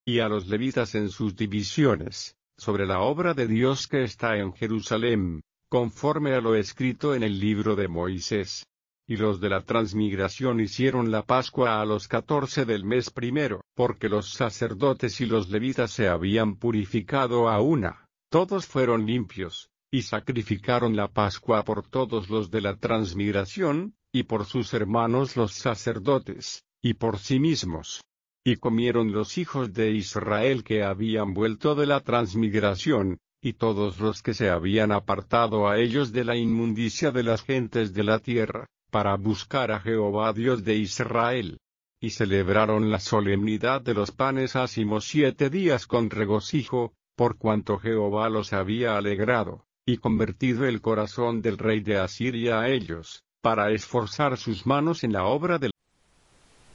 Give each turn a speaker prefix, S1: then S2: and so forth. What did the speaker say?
S1: y a los levitas en sus divisiones, sobre la obra de Dios que está en Jerusalén, conforme a lo escrito en el libro de Moisés. Y los de la transmigración hicieron la Pascua a los 14 del mes primero, porque los sacerdotes y los levitas se habían purificado a una, todos fueron limpios, y sacrificaron la Pascua por todos los de la transmigración, y por sus hermanos los sacerdotes, y por sí mismos. Y comieron los hijos de Israel que habían vuelto de la transmigración, y todos los que se habían apartado a ellos de la inmundicia de las gentes de la tierra, para buscar a Jehová Dios de Israel. Y celebraron la solemnidad de los panes ácimos 7 días con regocijo, por cuanto Jehová los había alegrado, y convertido el corazón del rey de Asiria a ellos, para esforzar sus manos en la obra de